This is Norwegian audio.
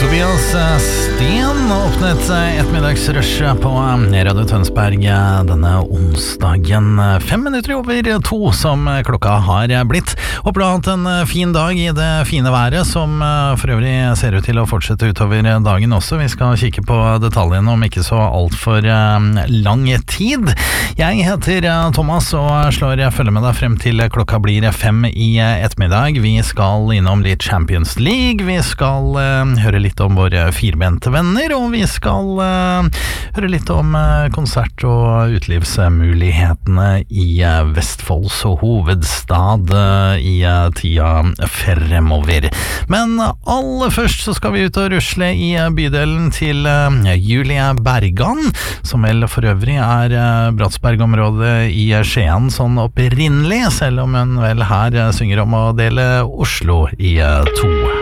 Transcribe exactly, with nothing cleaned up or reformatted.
Tobias Sten åpnet ettermiddagsrush på Radio Tønsberg denne onsdagen. Fem minutter over to som klokka har blitt. Håper du har hatt en fin dag i det fine været, som for øvrig ser ut til å fortsette utover dagen også. Vi skal kikke på detaljene om ikke så alt for lang tid. Jeg heter Thomas og slår følge med deg frem til klokka blir fem i ettermiddag. Vi skal innom litt Champions League, vi skal uh, høre litt om våre firbente venner, og vi skal uh, høre litt om uh, konsert- og utelivsmulighetene i uh, Vestfolds og hovedstad uh, i uh, tida fremover. Men aller først så skal vi ut og rusle i uh, bydelen til uh, Julie Bergan, som vel for øvrig er uh, Bratsberg-området i uh, Skien sånn opprinnelig, selv om hun vel her uh, synger om å dele Oslo i uh, to.